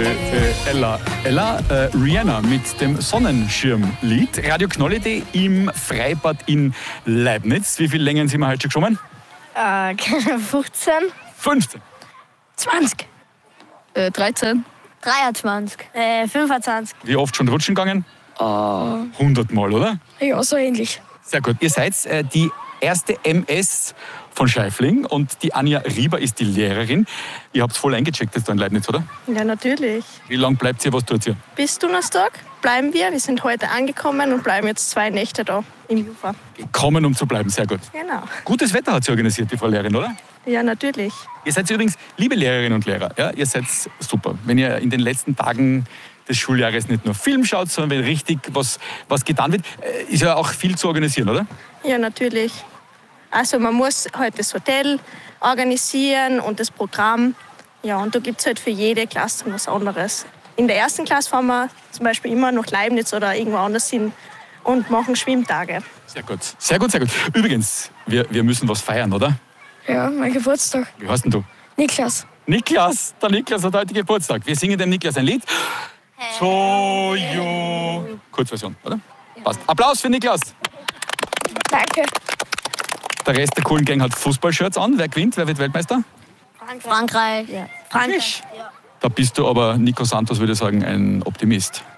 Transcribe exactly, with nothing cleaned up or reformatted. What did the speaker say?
äh, äh, Ella. Ella, äh, Rihanna mit dem Sonnenschirmlied. Radio Knoll-Idee im Freibad in Leibniz. Wie viele Längen sind wir heute schon geschwommen? Äh, fünfzehn. fünfzehn. zwanzig. Äh, dreizehn. dreiundzwanzig. Äh, fünfundzwanzig. Wie oft schon rutschen gegangen? Uh, hundert Mal, oder? Ja, so ähnlich. Sehr gut. Ihr seid äh, die erste M S von Scheifling und die Anja Rieber ist die Lehrerin. Ihr habt voll eingecheckt jetzt da in Leibniz, oder? Ja, natürlich. Wie lange bleibt ihr, was tut ihr? Bis Donnerstag bleiben wir. Wir sind heute angekommen und bleiben jetzt zwei Nächte da im Jufa. Kommen, um zu bleiben, sehr gut. Genau. Gutes Wetter hat sie organisiert, die Frau Lehrerin, oder? Ja, natürlich. Ihr seid übrigens, liebe Lehrerinnen und Lehrer, ja, ihr seid super. Wenn ihr in den letzten Tagen des Schuljahres nicht nur Film schaut, sondern wenn richtig was, was getan wird, äh, ist ja auch viel zu organisieren, oder? Ja, natürlich. Also man muss halt das Hotel organisieren und das Programm. Ja, und da gibt es halt für jede Klasse was anderes. In der ersten Klasse fahren wir zum Beispiel immer nach Leibniz oder irgendwo anders hin und machen Schwimmtage. Sehr gut, sehr gut, sehr gut. Übrigens, wir, wir müssen was feiern, oder? Ja, mein Geburtstag. Wie heißt denn du? Niklas. Niklas, der Niklas hat heute Geburtstag. Wir singen dem Niklas ein Lied. Jojo. Kurzversion, oder? Passt. Applaus für Niklas. Danke. Der Rest der coolen Gang hat Fußballshirts an. Wer gewinnt? Wer wird Weltmeister? Frankreich. Ja. Frankreich. Da bist du aber, Nico Santos würde sagen, ein Optimist.